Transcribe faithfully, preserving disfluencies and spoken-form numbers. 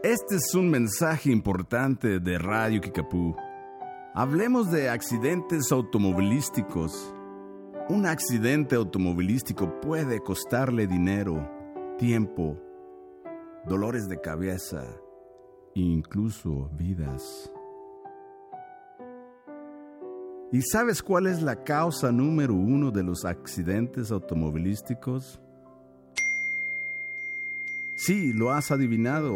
Este es un mensaje importante de Radio Kickapoo. Hablemos de accidentes automovilísticos. Un accidente automovilístico puede costarle dinero, tiempo, dolores de cabeza e incluso vidas. ¿Y sabes cuál es la causa número uno de los accidentes automovilísticos? Sí, lo has adivinado.